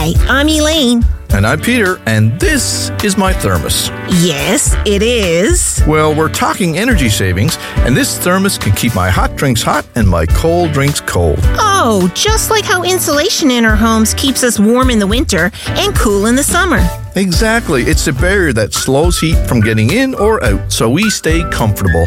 Hi, I'm Elaine. And I'm Peter, and this is my thermos. Yes, it is. Well, we're talking energy savings, and this thermos can keep my hot drinks hot and my cold drinks cold. Oh, just like how insulation in our homes keeps us warm in the winter and cool in the summer. Exactly. It's a barrier that slows heat from getting in or out, so we stay comfortable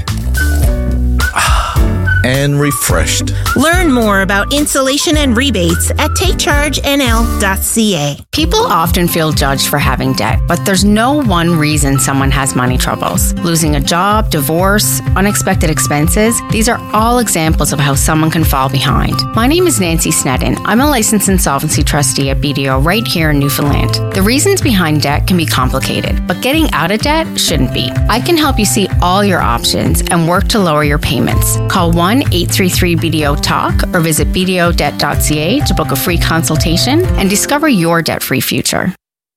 and refreshed. Learn more about insulation and rebates at takechargenl.ca. People often feel judged for having debt, but there's no one reason someone has money troubles. Losing a job, divorce, unexpected expenses, these are all examples of how someone can fall behind. My name is Nancy Snedden. I'm a licensed insolvency trustee at BDO right here in Newfoundland. The reasons behind debt can be complicated, but getting out of debt shouldn't be. I can help you see all your options and work to lower your payments. Call 1-833-BDO-TALK or visit bdodebt.ca to book a free consultation and discover your debt-free future.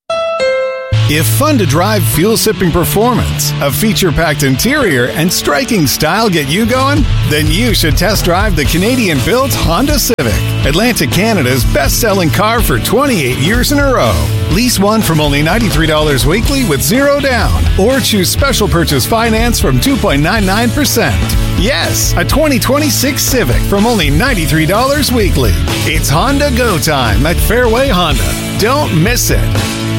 If fun to drive, fuel-sipping performance, a feature-packed interior, and striking style get you going, then you should test drive the Canadian-built Honda Civic, Atlantic Canada's best-selling car for 28 years in a row. Lease one from only $93 weekly with zero down, or choose special purchase finance from 2.99%. Yes, a 2026 Civic from only $93 weekly. It's Honda Go Time at Fairway Honda. Don't miss it.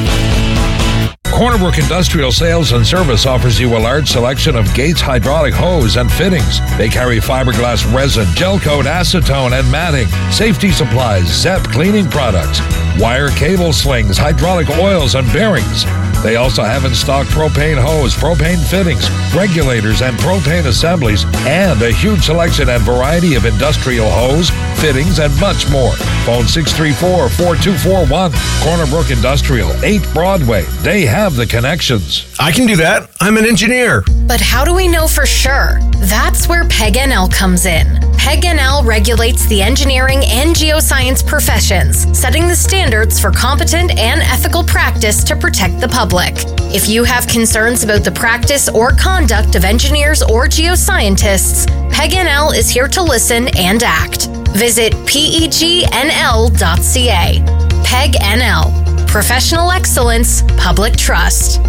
Cornerbrook Industrial Sales and Service offers you a large selection of Gates hydraulic hose and fittings. They carry fiberglass resin, gel coat, acetone, and matting, safety supplies, ZEP cleaning products, wire cable slings, hydraulic oils, and bearings. They also have in stock propane hose, propane fittings, regulators, and propane assemblies, and a huge selection and variety of industrial hose, fittings, and much more. Phone 634-4241. Cornerbrook Industrial, 8 Broadway. They have the connections. I can do that. I'm an engineer. But how do we know for sure? That's where PEG-NL comes in. PEG-NL regulates the engineering and geoscience professions, setting the standards for competent and ethical practice to protect the public. If you have concerns about the practice or conduct of engineers or geoscientists, PEG-NL is here to listen and act. Visit pegnl.ca. PEG-NL. Professional excellence, public trust.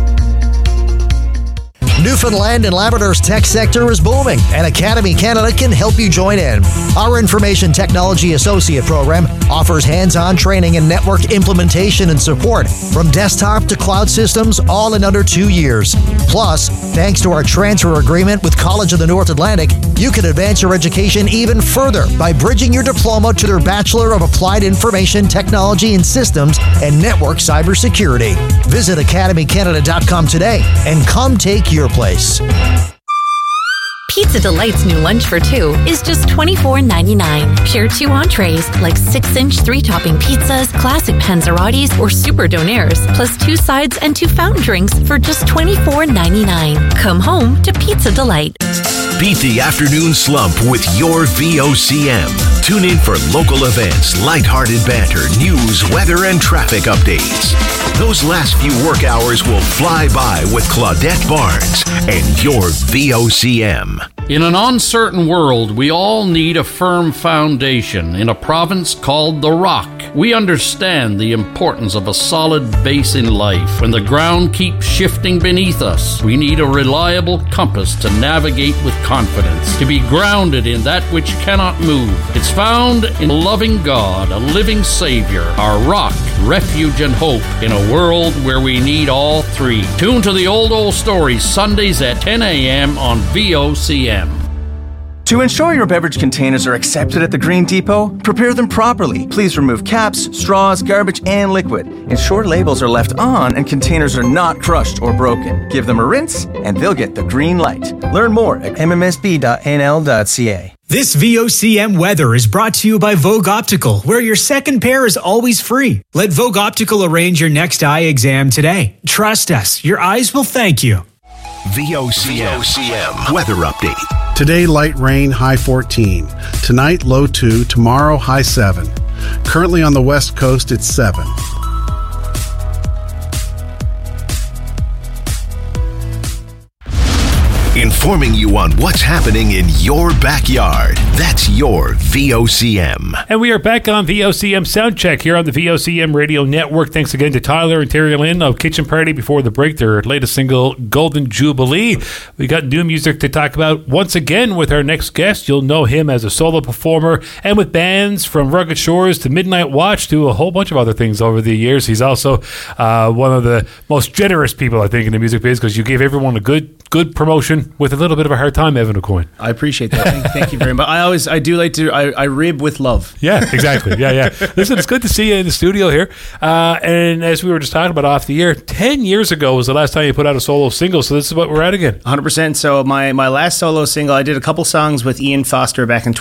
Newfoundland and Labrador's tech sector is booming, and Academy Canada can help you join in. Our Information Technology Associate Program offers hands-on training in network implementation and support, from desktop to cloud systems, all in under 2 years. Plus, thanks to our transfer agreement with College of the North Atlantic, you can advance your education even further by bridging your diploma to their Bachelor of Applied Information Technology and Systems and Network Cybersecurity. Visit academycanada.com today and come take your place. Pizza Delight's new lunch for two is just $24.99. Share 2 entrees like 6-inch 3-topping pizzas, classic panzerottis, or super donaires, plus 2 sides and 2 fountain drinks for just $24.99. Come home to Pizza Delight. Beat the afternoon slump with your VOCM. Tune in for local events, lighthearted banter, news, weather, and traffic updates. Those last few work hours will fly by with Claudette Barnes and your VOCM. In an uncertain world, we all need a firm foundation. In a province called The Rock, we understand the importance of a solid base in life. When the ground keeps shifting beneath us, we need a reliable compass to navigate with confidence, to be grounded in that which cannot move. It's found in a loving God, a living Savior, our rock, refuge, and hope in a world where we need all three. Tune to the Old Stories Sundays at 10 a.m. on VOCM. To ensure your beverage containers are accepted at the Green Depot, prepare them properly. Please remove caps, straws, garbage, and liquid. Ensure labels are left on and containers are not crushed or broken. Give them a rinse and they'll get the green light. Learn more at mmsb.nl.ca. This VOCM weather is brought to you by Vogue Optical, where your second pair is always free. Let Vogue Optical arrange your next eye exam today. Trust us, your eyes will thank you. VOCM weather update. Today, light rain, high 14. Tonight, low 2. Tomorrow, high 7. Currently on the west coast, it's 7. informing you on what's happening in your backyard. That's your VOCM. And we are back on VOCM Soundcheck here on the VOCM Radio Network. Thanks again to Tyler and Terry Lynn of Kitchen Party before the break, their latest single, Golden Jubilee. We got new music to talk about once again with our next guest. You'll know him as a solo performer and with bands from Rugged Shores to Midnight Watch to a whole bunch of other things over the years. He's also one of the most generous people, I think, in the music biz, because you gave everyone a good promotion with a little bit of a hard time, Evan O'Coin. I appreciate that. Thank you very much. I rib with love. Yeah, exactly. Yeah. Listen, it's good to see you in the studio here. And as we were just talking about off the air, 10 years ago was the last time you put out a solo single, so this is what we're at again. 100%. So my last solo single, I did a couple songs with Ian Foster back in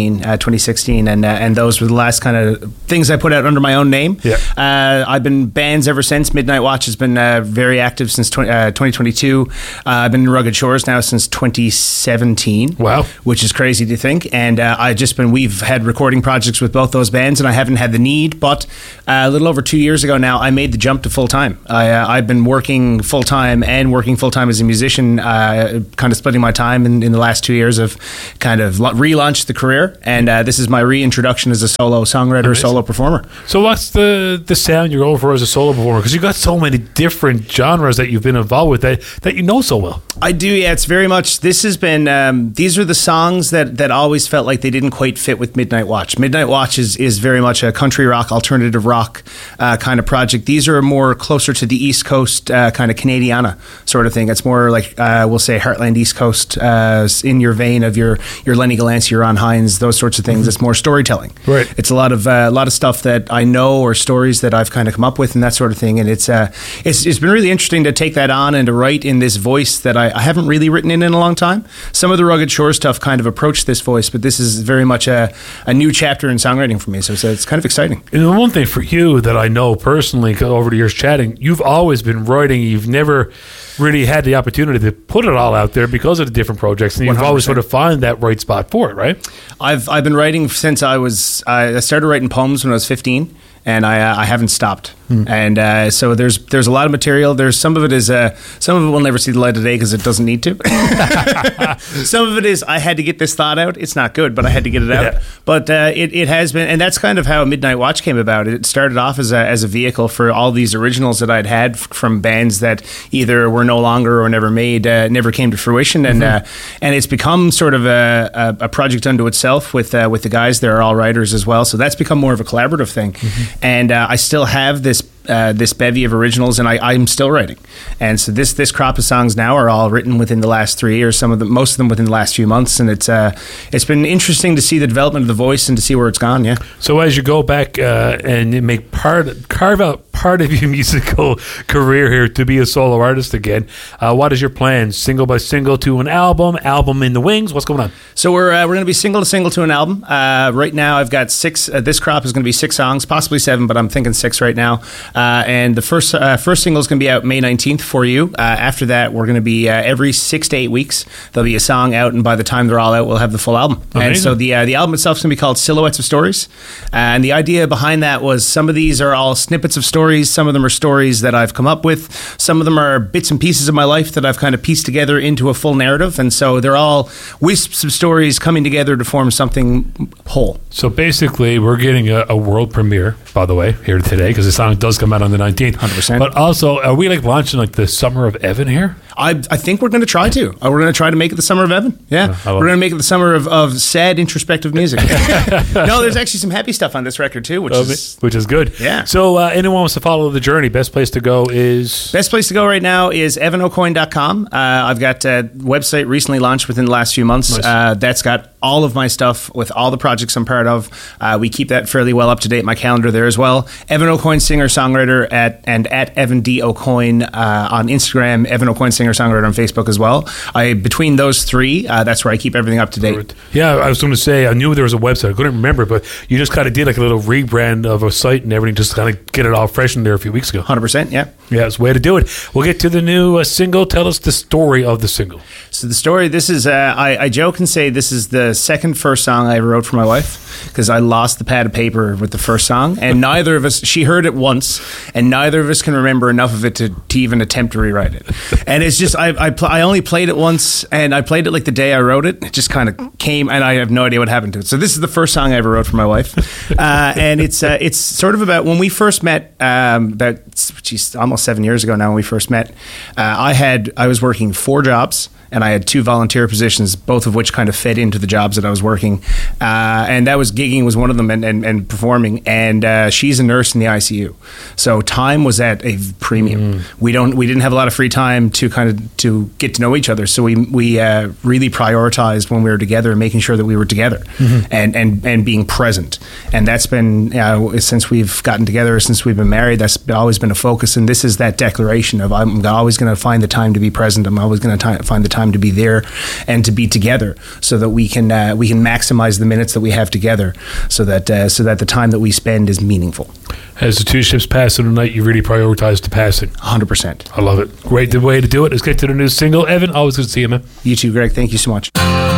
2016, and those were the last kind of things I put out under my own name. Yeah. I've been bands ever since. Midnight Watch has been very active since 2022. I've been in Rugged Shores now since 2017. Wow. Which is crazy to think. And we've had recording projects with both those bands, and I haven't had the need, but a little over 2 years ago now, I made the jump to full-time. I've been working full-time and working full-time as a musician, kind of splitting my time in the last 2 years of kind of relaunched the career, and this is my reintroduction as a solo songwriter, amazing. Solo performer. So what's the sound you're going for as a solo performer? Because you've got so many different genres that you've been involved with that you know so well. I do, yeah. It's very much, this has been, these are the songs that always felt like they didn't quite fit with Midnight Watch. Midnight Watch is very much a country rock, alternative rock kind of project. These are more closer to the East Coast kind of Canadiana sort of thing. It's more like, we'll say Heartland East Coast, in your vein of your Lenny Galancy, your Ron Hines, those sorts of things. Mm-hmm. It's more storytelling. Right. It's a lot of stuff that I know, or stories that I've kind of come up with and that sort of thing. And it's been really interesting to take that on and to write in this voice that I haven't really written in a long time. Some of the Rugged Shore stuff kind of approached this voice, but this is very much a new chapter in songwriting for me. So it's kind of exciting. And the one thing for you that I know personally, over the years chatting, you've always been writing. You've never really had the opportunity to put it all out there because of the different projects, and you've 100%. Always sort of found that right spot for it, right? I've been writing since I started writing poems when I was 15. And I haven't stopped. And so there's a lot of material. There's some of it will never see the light of day because it doesn't need to. Some of it is, I had to get this thought out. It's not good, but I had to get it out. Yeah. But it has been, and that's kind of how Midnight Watch came about. It started off as a vehicle for all these originals that I'd had from bands that either were no longer or never came to fruition. And and it's become sort of a project unto itself with the guys. They're all writers as well. So that's become more of a collaborative thing. Mm-hmm. And I still have this bevy of originals, and I'm still writing. And so this crop of songs now are all written within the last 3 years. Most of them within the last few months, and it's been interesting to see the development of the voice and to see where it's gone. Yeah. So as you go back and you make carve out part of your musical career here to be a solo artist again, what is your plan? Single by single to an album in the wings? What's going on? So we're going to be single to single to an album. Right now I've got 6. This crop is going to be 6 songs, possibly 7, but I'm thinking 6 right now. And the first single is going to be out May 19th for you. After that, we're going to be every 6 to 8 weeks. There'll be a song out, and by the time they're all out, we'll have the full album. Amazing. And so the album itself is going to be called Silhouettes of Stories. And the idea behind that was some of these are all snippets of stories. Some of them are stories that I've come up with. Some of them are bits and pieces of my life that I've kind of pieced together into a full narrative. And so they're all wisps of stories coming together to form something whole. So basically, we're getting a world premiere, by the way, here today, because the song does come out on the 19th. 100%. But also, are we launching the Summer of Evan here? I think we're going to try to. We're going to try to make it the Summer of Evan. Yeah. We're going to make it the summer of sad, introspective music. No, there's actually some happy stuff on this record too, which is good. Yeah. So anyone wants to follow the journey, best place to go right now is evanocoin.com. I've got a website recently launched within the last few months. Nice. That's got all of my stuff with all the projects I'm part of. We keep that fairly well up to date. My calendar there as well. Evan O'Coin, singer-songwriter at Evan D. O'Coin on Instagram, Evan O'Coin, singer-songwriter on Facebook as well. Between those 3, that's where I keep everything up to date. Yeah, I was going to say, I knew there was a website. I couldn't remember, but you just kind of did a little rebrand of a site and everything, just kind of get it all fresh in there a few weeks ago. 100%, yeah. Yeah, it's a way to do it. We'll get to the new single. Tell us the story of the single. So the story, this is, I joke and say this is the the first song I ever wrote for my wife, because I lost the pad of paper with the first song, and neither of us, she heard it once, and neither of us can remember enough of it to even attempt to rewrite it. And it's just, I only played it once, and I played it like the day I wrote it. It just kind of came, and I have no idea what happened to it. So this is the first song I ever wrote for my wife. And it's sort of about when we first met, almost 7 years ago now when we first met. I was working 4 jobs, and I had 2 volunteer positions, both of which kind of fed into the jobs that I was working. And that was gigging was one of them, and performing. And she's a nurse in the ICU, so time was at a premium. We didn't have a lot of free time to get to know each other. So we really prioritized when we were together, making sure that we were together and being present. And that's been since we've gotten together, since we've been married. That's always been a focus. And this is that declaration of I'm always going to find the time to be present. I'm always going to find the time to be there and to be together, so that we can maximize the minutes that we have together, so that the time that we spend is meaningful. As the 2 ships pass in the night, you really prioritize the passing. 100%. I love it. Great way to do it. Let's get to the new single. Evan, always good to see you, man. You too, Greg. Thank you so much.